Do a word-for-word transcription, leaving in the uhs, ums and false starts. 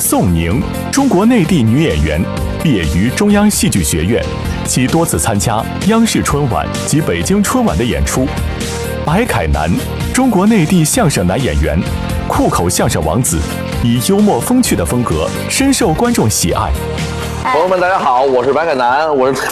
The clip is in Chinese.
宋宁，中国内地女演员，毕业于中央戏剧学院，其多次参加央视春晚及北京春晚的演出。白凯南，中国内地相声男演员，酷口相声王子，以幽默风趣的风格深受观众喜爱。 朋友们，大家好，我是白凯南，我是